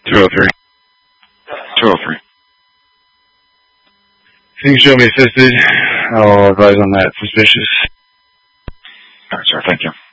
203. 203. If you can show me assisted, I'll advise on that. Suspicious. Alright, sir. Thank you.